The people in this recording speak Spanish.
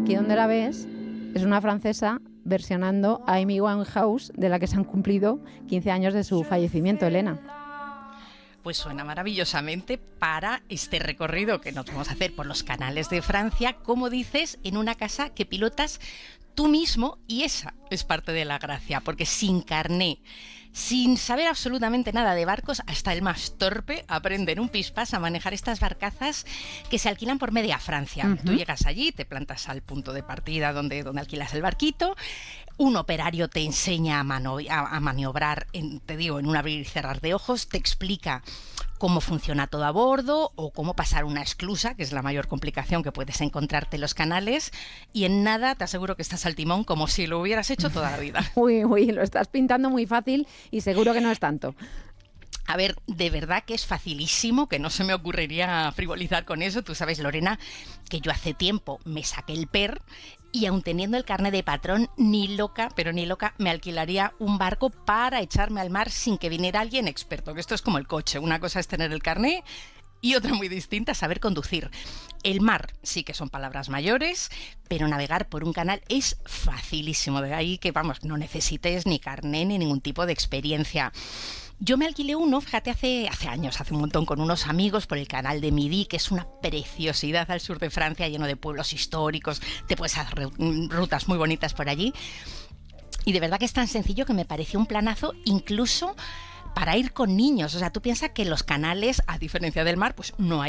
aquí donde la ves es una francesa versionando a Amy Winehouse, de la que se han cumplido 15 años de su fallecimiento, Elena. Pues suena maravillosamente para este recorrido que nos vamos a hacer por los canales de Francia, como dices, en una casa que pilotas tú mismo, y esa es parte de la gracia, porque sin carné, sin saber absolutamente nada de barcos, hasta el más torpe aprende en un pispás a manejar estas barcazas que se alquilan por media Francia. Uh-huh. Tú llegas allí, te plantas al punto de partida donde alquilas el barquito, un operario te enseña a maniobrar, te digo, en un abrir y cerrar de ojos, te explica cómo funciona todo a bordo o cómo pasar una esclusa, que es la mayor complicación que puedes encontrarte en los canales, y en nada te aseguro que estás al timón como si lo hubieras hecho toda la vida. Uy, lo estás pintando muy fácil y seguro que no es tanto. A ver, de verdad que es facilísimo, que no se me ocurriría frivolizar con eso. Tú sabes, Lorena, que yo hace tiempo me saqué el PER y aun teniendo el carné de patrón, ni loca, pero ni loca, me alquilaría un barco para echarme al mar sin que viniera alguien experto, que esto es como el coche. Una cosa es tener el carné y otra muy distinta, saber conducir. El mar sí que son palabras mayores, pero navegar por un canal es facilísimo. De ahí que, vamos, no necesites ni carné ni ningún tipo de experiencia. Yo me alquilé uno, fíjate, hace años, hace un montón, con unos amigos por el canal de Midi, que es una preciosidad al sur de Francia, lleno de pueblos históricos, te puedes hacer rutas muy bonitas por allí. Y de verdad que es tan sencillo que me pareció un planazo, incluso para ir con niños. O sea, tú piensas que los canales, a diferencia del mar, pues no hay